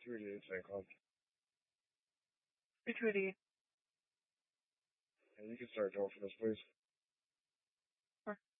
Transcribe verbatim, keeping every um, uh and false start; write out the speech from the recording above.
two eighty-eight Saint Cloud. Three two eighty-eight. And you can start going for this, please. Sure.